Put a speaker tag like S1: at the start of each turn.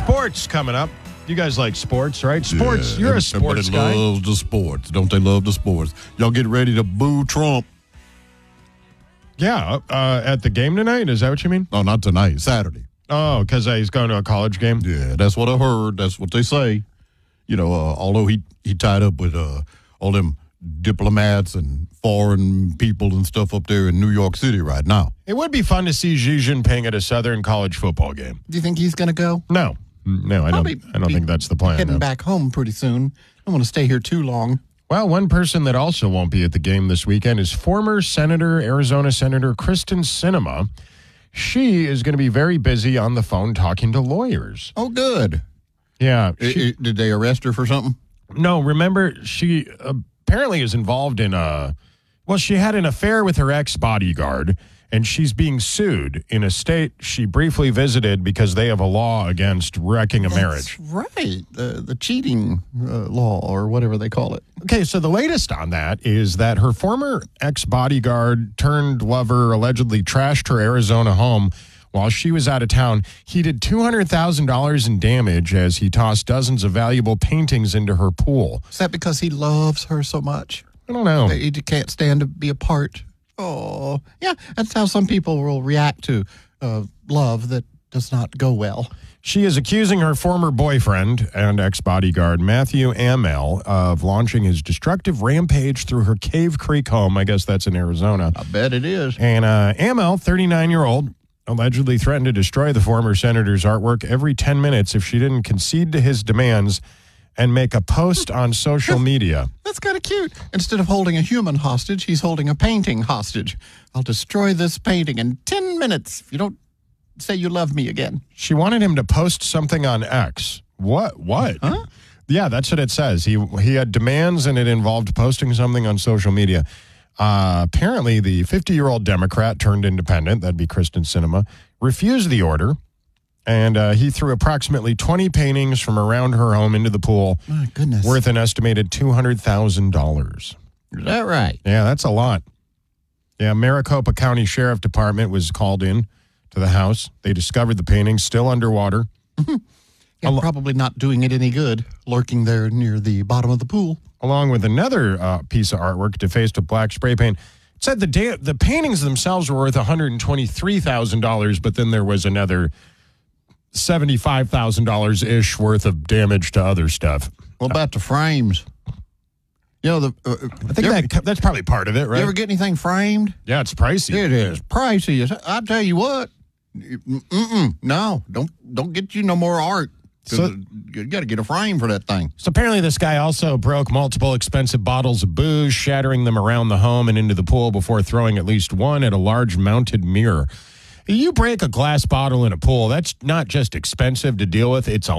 S1: sports coming up. You guys like sports, right? Sports. You're a sports guy.
S2: Everybody loves the sports. Don't they love the sports? Y'all get ready to boo Trump.
S1: Yeah, at the game tonight? Is that what you mean?
S2: No, not tonight. Saturday.
S1: Oh, because he's going to a college game?
S2: Yeah, that's what I heard. That's what they say. You know, although he tied up with all them diplomats and foreign people and stuff up there in New York City right now.
S1: It would be fun to see Xi Jinping at a Southern college football game.
S3: Do you think he's going to go?
S1: No, I don't think that's the plan.
S3: Heading back home pretty soon. I don't want to stay here too long.
S1: Well, one person that also won't be at the game this weekend is former Arizona Senator Kyrsten Sinema. She is going to be very busy on the phone talking to lawyers.
S3: Oh, good.
S1: Yeah.
S2: Did they arrest her for something?
S1: No, remember, she apparently is involved in she had an affair with her ex-bodyguard, and she's being sued in a state she briefly visited because they have a law against wrecking a marriage.
S3: That's right. The cheating law or whatever they call it.
S1: Okay, so the latest on that is that her former ex-bodyguard turned lover allegedly trashed her Arizona home while she was out of town. He did $200,000 in damage as he tossed dozens of valuable paintings into her pool.
S3: Is that because he loves her so much?
S1: I don't know.
S3: He can't stand to be apart. Oh, yeah, that's how some people will react to love that does not go well.
S1: She is accusing her former boyfriend and ex-bodyguard, Matthew Amell, of launching his destructive rampage through her Cave Creek home. I guess that's in Arizona.
S2: I bet it is.
S1: And Amell, 39-year-old, allegedly threatened to destroy the former senator's artwork every 10 minutes if she didn't concede to his demands and make a post on social media.
S3: That's kind of cute. Instead of holding a human hostage, he's holding a painting hostage. I'll destroy this painting in 10 minutes if you don't say you love me again.
S1: She wanted him to post something on X. What?
S3: Huh?
S1: Yeah, that's what it says. He had demands, and it involved posting something on social media. Apparently, the 50-year-old Democrat turned independent, that'd be Kyrsten Sinema, refused the order. And he threw approximately 20 paintings from around her home into the pool.
S3: My goodness.
S1: Worth an estimated $200,000.
S3: Is that right?
S1: Yeah, that's a lot. Yeah, Maricopa County Sheriff Department was called in to the house. They discovered the paintings still underwater.
S3: Yeah, probably not doing it any good, lurking there near the bottom of the pool.
S1: Along with another piece of artwork defaced with black spray paint. It said the paintings themselves were worth $123,000, but then there was another $75,000-ish worth of damage to other stuff.
S2: What about the frames? You know,
S1: I think that's probably part of it, right?
S2: You ever get anything framed?
S1: Yeah, it's pricey.
S2: It is pricey. I tell you what. No, don't get you no more art. So you got to get a frame for that thing.
S1: So apparently this guy also broke multiple expensive bottles of booze, shattering them around the home and into the pool before throwing at least one at a large mounted mirror. You break a glass bottle in a pool, that's not just expensive to deal with, it's a